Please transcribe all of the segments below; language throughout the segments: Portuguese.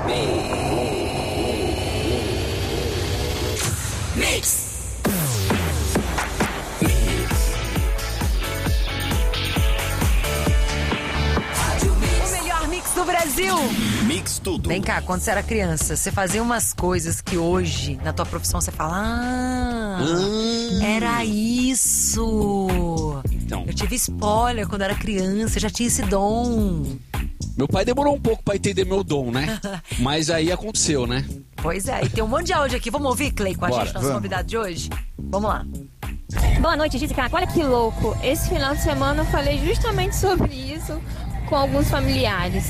Mix. O melhor mix do Brasil. Mix tudo. Vem cá, quando você era criança, você fazia umas coisas que hoje, na tua profissão, você fala... era isso. Então. Eu tive spoiler quando era criança, eu já tinha esse dom. Meu pai demorou um pouco pra entender meu dom, né? Mas aí aconteceu, né? Pois é, e tem um monte de áudio aqui. Vamos ouvir, Clay, com a Bora, gente, nosso convidado de hoje? Vamos lá. Boa noite, Jéssica. Olha que louco. Esse final de semana eu falei justamente sobre isso com alguns familiares.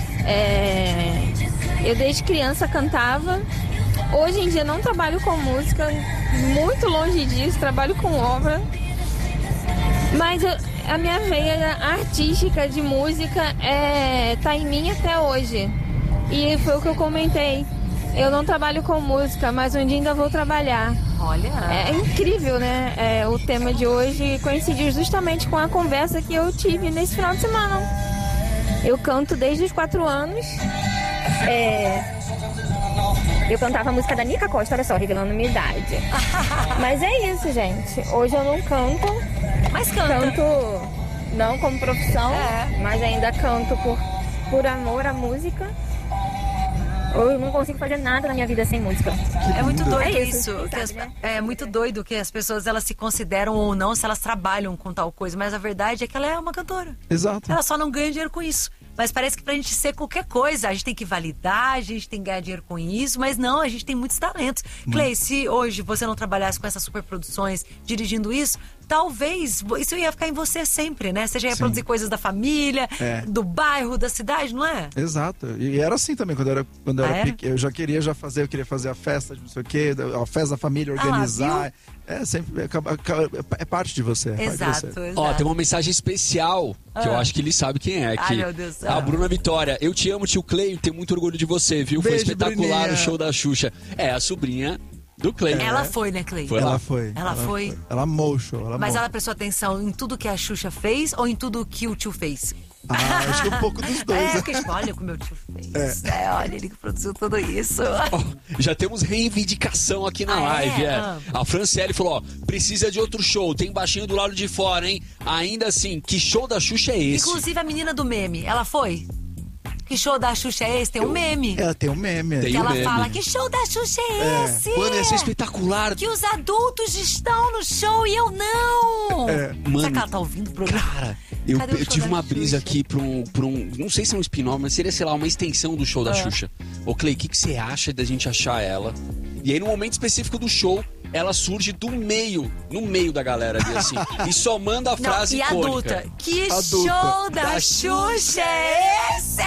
Eu desde criança cantava. Hoje em dia não trabalho com música, muito longe disso, trabalho com obra. Mas a minha veia artística de música tá em mim até hoje. E foi o que eu comentei. Eu não trabalho com música, mas um dia ainda vou trabalhar. Olha. É incrível, né? O tema de hoje coincidiu justamente com a conversa que eu tive nesse final de semana. Eu canto desde os 4 anos. Eu cantava a música da Nica Costa, olha só, revelando minha idade. Mas é isso, gente. Hoje eu não canto. Mas canta. Canto não como profissão, mas ainda canto por amor à música. Eu não consigo fazer nada na minha vida sem música. É muito doido É isso. isso, Que sabe, né? É muito doido que as pessoas elas se consideram ou não se elas trabalham com tal coisa. Mas a verdade é que ela é uma cantora. Exato. Ela só não ganha dinheiro com isso. Mas parece que pra gente ser qualquer coisa, a gente tem que validar, a gente tem que ganhar dinheiro com isso, mas não, a gente tem muitos talentos. Clay, se hoje você não trabalhasse com essas superproduções, dirigindo isso, talvez isso ia ficar em você sempre, né? Você já ia produzir coisas da família, do bairro, da cidade, não é? Exato. E era assim também, quando eu era era? pequeno. Eu queria fazer a festa de não sei o quê, a festa da família, organizar. Sempre é parte de você. É Exato, parte de você. exato. Ó, tem uma mensagem especial que eu acho que ele sabe quem é. Ai, meu Deus. A Bruna Vitória. Eu te amo, tio Clay. Tenho muito orgulho de você, viu? Foi Beijo, espetacular Bruninha. o show da Xuxa. É a sobrinha do Clay. Ela foi, né, Clay? Foi. Ela foi. Ela foi. Ela amou o show. Mas ela prestou atenção em tudo que a Xuxa fez ou em tudo que o tio fez? Acho que um pouco dos dois. Porque, olha o que o meu tio fez. Olha, ele que produziu tudo isso. Ó, já temos reivindicação aqui na live. A Franciele falou, ó, precisa de outro show, tem baixinho do lado de fora, hein? Ainda assim, que show da Xuxa é esse? Inclusive a menina do meme, ela foi? Que show da Xuxa é esse? Tem um meme. Ela tem um meme. Tem Que um ela meme. fala, que show da Xuxa é esse? Mano, esse é espetacular. Que os adultos estão no show e eu não. Mano, Será que ela tá ouvindo o programa? Cara, eu Cadê o show tive da uma brisa Xuxa? aqui pra um. Não sei se é um spin-off, mas seria, sei lá, uma extensão do show da Xuxa. Ô, Clay, o que você acha da gente achar ela? E aí, no momento específico do show, ela surge no meio da galera ali, assim. E só manda a frase E icônica. adulta. Que Adulta. show da Da Xuxa é esse?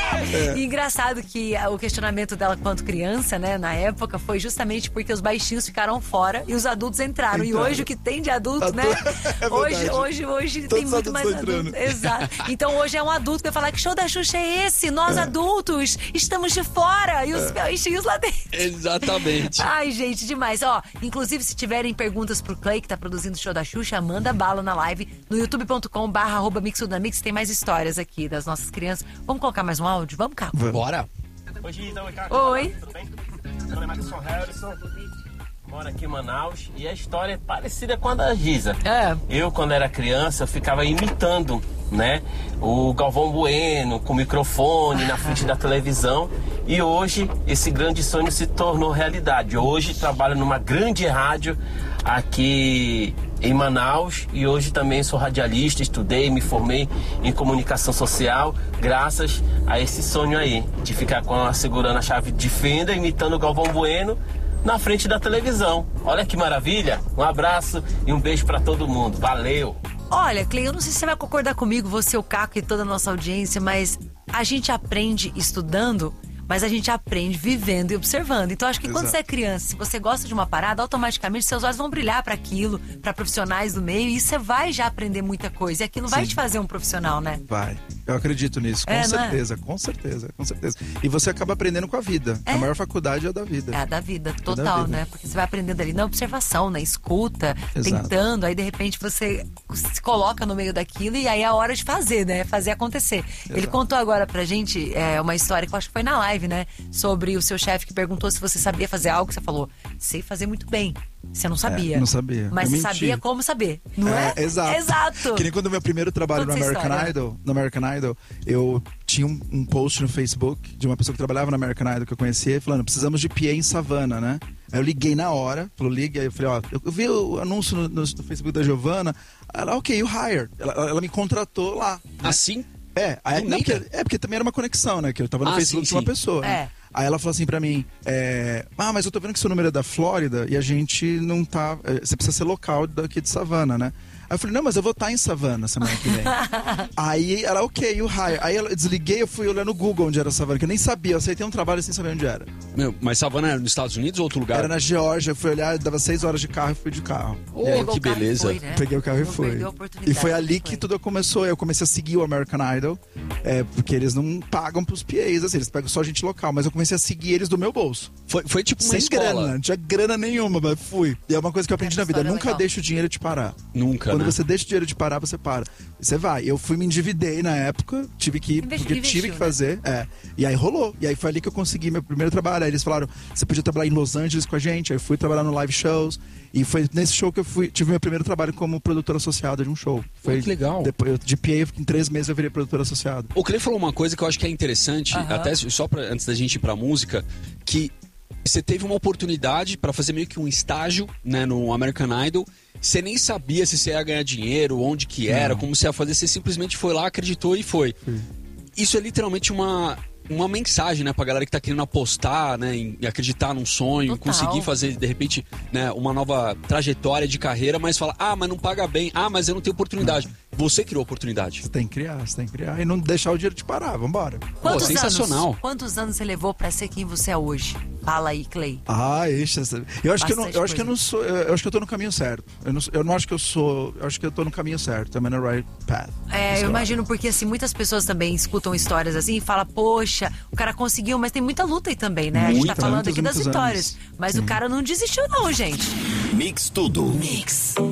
E engraçado que o questionamento dela quanto criança, né, na época, foi justamente porque os baixinhos ficaram fora e os adultos entraram. E hoje o que tem de adulto, né? É verdade. Hoje tem Todos os muito adultos mais estão adulto. entrando. Exato. Então hoje é um adulto que vai falar que show da Xuxa é esse? Nós adultos estamos de fora e os baixinhos lá dentro. Exatamente. Ai, gente, demais. Ó, inclusive, se tiverem perguntas pro Clay, que tá produzindo o show da Xuxa, manda bala na live no youtube.com/mixudamix. Tem mais histórias aqui das nossas crianças. Vamos colocar mais um áudio? Vamos, Caco? Bora. Oi, Giza, oi, Caco. Oi. Tudo bem? Meu nome é Marcos Harrison, moro aqui em Manaus e a história é parecida com a da Giza. Eu, quando era criança, eu ficava imitando, né, o Galvão Bueno com o microfone na frente da televisão e hoje esse grande sonho se tornou realidade. Hoje trabalho numa grande rádio aqui em Manaus e hoje também sou radialista, estudei, me formei em comunicação social graças a esse sonho aí, de ficar segurando a chave de fenda, imitando o Galvão Bueno na frente da televisão. Olha que maravilha, um abraço e um beijo pra todo mundo, valeu! Olha, Clay, eu não sei se você vai concordar comigo, você, o Caco e toda a nossa audiência, mas a gente aprende estudando, mas a gente aprende vivendo e observando. Então, acho que quando você é criança, se você gosta de uma parada, automaticamente seus olhos vão brilhar para aquilo, para profissionais do meio, e você vai já aprender muita coisa. E aquilo vai te fazer um profissional, né? Vai. Eu acredito nisso, com certeza, com certeza, com certeza. E você acaba aprendendo com a vida. A maior faculdade é a da vida. É a da vida, total, né? Porque você vai aprendendo ali na observação, na escuta, tentando, aí de repente você se coloca no meio daquilo e aí é a hora de fazer, né? Fazer acontecer. Exato. Ele contou agora pra gente uma história que eu acho que foi na live, né? Sobre o seu chefe que perguntou se você sabia fazer algo, que você falou, sei fazer muito bem. Você não sabia. Não sabia. Mas você sabia como saber, não é? Exato. Que nem quando o meu primeiro trabalho no American Idol, eu tinha um post no Facebook de uma pessoa que trabalhava no American Idol que eu conhecia, falando, precisamos de PA em Savannah, né? Aí eu liguei na hora, aí eu falei, ó, eu vi o anúncio no Facebook da Giovanna, ela, ok, you hire. Ela me contratou lá. Né? Assim? Porque também era uma conexão, né? Que eu tava no Facebook de uma pessoa. Né? Aí ela falou assim pra mim, mas eu tô vendo que seu número é da Flórida e a gente não tá... Você precisa ser local daqui de Savannah, né? Aí eu falei, não, mas eu vou estar em Savannah semana que vem. Aí ela, ok, you hire. Aí eu desliguei, eu fui olhar no Google onde era Savannah, que eu nem sabia, eu aceitei um trabalho sem saber onde era. Mas Savannah era nos Estados Unidos ou outro lugar? Era na Geórgia, eu fui olhar, dava 6 horas de carro e fui de carro. Que beleza. Foi, né? Peguei o carro e fui. E foi ali que tudo começou. Eu comecei a seguir o American Idol, porque eles não pagam pros PAs, assim, eles pegam só gente local, mas eu comecei a seguir eles do meu bolso. Foi tipo uma sem escola. Grana, não tinha grana nenhuma, mas fui. E é uma coisa que eu aprendi na vida, nunca deixa o dinheiro te parar. Nunca, Quando você deixa o dinheiro te parar, você para. Você vai. Eu me endividei na época, tive que fazer. E aí rolou. E aí foi ali que eu consegui meu primeiro trabalho. Aí eles falaram, você podia trabalhar em Los Angeles com a gente. Aí eu fui trabalhar no live shows. E foi nesse show que eu tive meu primeiro trabalho como produtor associado de um show. Foi que legal. Depois, de PA, em 3 meses eu virei produtor associado. O Clay falou uma coisa que eu acho que é interessante, até só antes da gente ir pra música, que você teve uma oportunidade para fazer meio que um estágio, né, no American Idol. Você nem sabia se você ia ganhar dinheiro, onde que era, como você ia fazer. Você simplesmente foi lá, acreditou e foi. Isso é literalmente uma mensagem, né, pra galera que tá querendo apostar, né, em acreditar num sonho, conseguir fazer, de repente, né, uma nova trajetória de carreira, mas fala, mas não paga bem, mas eu não tenho oportunidade. Você criou a oportunidade. Você tem que criar e não deixar o dinheiro te parar, vambora. Sensacional. Quantos anos você levou pra ser quem você é hoje? Fala aí, Clay. Eu acho que eu não sou, eu acho que eu tô no caminho certo. Eu não acho que eu acho que eu tô no caminho certo. I'm on the right path. Eu imagino porque assim, muitas pessoas também escutam histórias assim e falam, poxa, o cara conseguiu, mas tem muita luta aí também, né? A gente tá falando aqui das vitórias. Mas o cara não desistiu não, gente. Mix tudo. Mix.